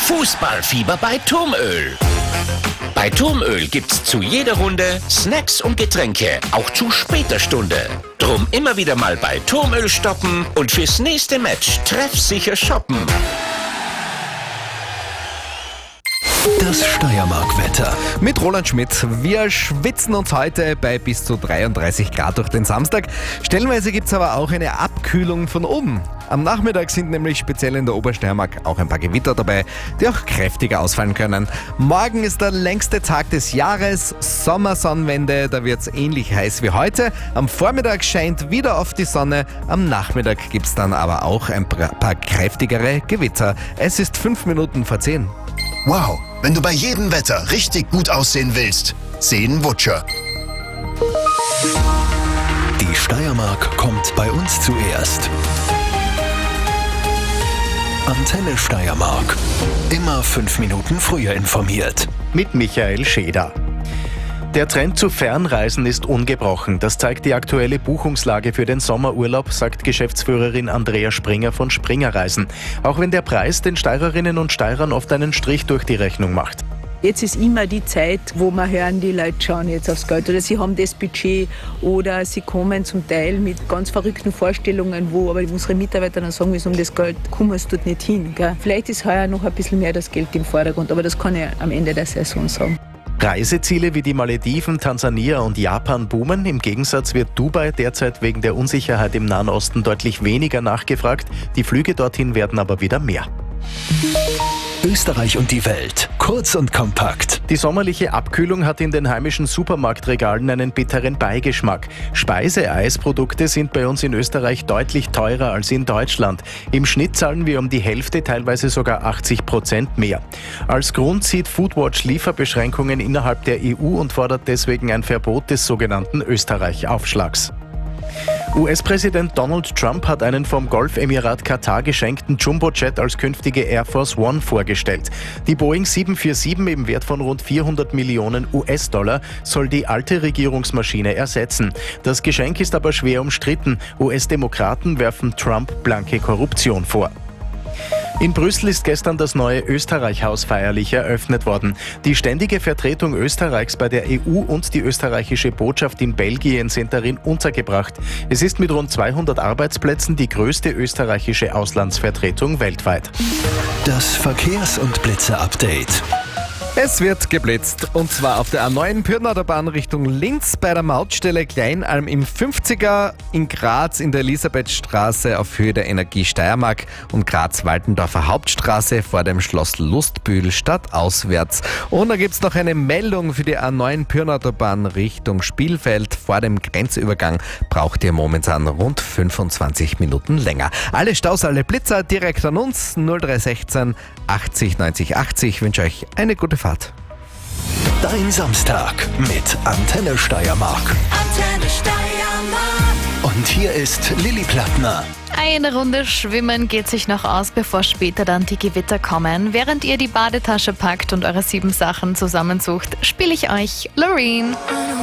Fußballfieber bei Turmöl. Bei Turmöl gibt's zu jeder Runde Snacks und Getränke, auch zu später Stunde. Drum immer wieder mal bei Turmöl stoppen und fürs nächste Match treffsicher shoppen. Das Steiermark-Wetter. Mit Roland Schmidt. Wir schwitzen uns heute bei bis zu 33 Grad durch den Samstag. Stellenweise gibt es aber auch eine Abkühlung von oben. Am Nachmittag sind nämlich speziell in der Obersteiermark auch ein paar Gewitter dabei, die auch kräftiger ausfallen können. Morgen ist der längste Tag des Jahres, Sommersonnenwende, da wird es ähnlich heiß wie heute. Am Vormittag scheint wieder oft die Sonne, am Nachmittag gibt es dann aber auch ein paar kräftigere Gewitter. Es ist 5 Minuten vor 10. Wow, wenn du bei jedem Wetter richtig gut aussehen willst, sehen Wutscher. Die Steiermark kommt bei uns zuerst. Antenne Steiermark. Immer 5 Minuten früher informiert. Mit Michael Scheder. Der Trend zu Fernreisen ist ungebrochen. Das zeigt die aktuelle Buchungslage für den Sommerurlaub, sagt Geschäftsführerin Andrea Springer von Springer Reisen. Auch wenn der Preis den Steirerinnen und Steirern oft einen Strich durch die Rechnung macht. Jetzt ist immer die Zeit, wo man hören, die Leute schauen jetzt aufs Geld oder sie haben das Budget oder sie kommen zum Teil mit ganz verrückten Vorstellungen, wo aber unsere Mitarbeiter dann sagen, um das Geld kommst du dort nicht hin. Gell? Vielleicht ist heuer noch ein bisschen mehr das Geld im Vordergrund, aber das kann ich am Ende der Saison sagen. Reiseziele wie die Malediven, Tansania und Japan boomen. Im Gegensatz wird Dubai derzeit wegen der Unsicherheit im Nahen Osten deutlich weniger nachgefragt. Die Flüge dorthin werden aber wieder mehr. Österreich und die Welt. Kurz und kompakt. Die sommerliche Abkühlung hat in den heimischen Supermarktregalen einen bitteren Beigeschmack. Speiseeisprodukte sind bei uns in Österreich deutlich teurer als in Deutschland. Im Schnitt zahlen wir um die Hälfte, teilweise sogar 80% mehr. Als Grund sieht Foodwatch Lieferbeschränkungen innerhalb der EU und fordert deswegen ein Verbot des sogenannten Österreich-Aufschlags. US-Präsident Donald Trump hat einen vom Golfemirat Katar geschenkten Jumbojet als künftige Air Force One vorgestellt. Die Boeing 747 im Wert von rund 400 Millionen US-Dollar soll die alte Regierungsmaschine ersetzen. Das Geschenk ist aber schwer umstritten. US-Demokraten werfen Trump blanke Korruption vor. In Brüssel ist gestern das neue Österreich-Haus feierlich eröffnet worden. Die ständige Vertretung Österreichs bei der EU und die österreichische Botschaft in Belgien sind darin untergebracht. Es ist mit rund 200 Arbeitsplätzen die größte österreichische Auslandsvertretung weltweit. Das Verkehrs- und Blitze-Update. Es wird geblitzt und zwar auf der A9 Pyrnaderbahn Richtung Linz bei der Mautstelle Kleinalm im 50er, in Graz in der Elisabethstraße auf Höhe der Energie Steiermark und Graz-Waldendorfer Hauptstraße vor dem Schloss Lustbühl stadtauswärts. Und da gibt es noch eine Meldung für die A9 Pyrnaderbahn Richtung Spielfeld vor dem Grenzübergang. Braucht ihr momentan rund 25 Minuten länger. Alle Staus, alle Blitzer direkt an uns 0316 80 90 80. Ich wünsche euch eine gute Fahrt. Dein Samstag mit Antenne Steiermark. Antenne Steiermark. Und hier ist Lilly Plattner. Eine Runde schwimmen geht sich noch aus, bevor später dann die Gewitter kommen. Während ihr die Badetasche packt und eure 7 Sachen zusammensucht, spiele ich euch Loreen.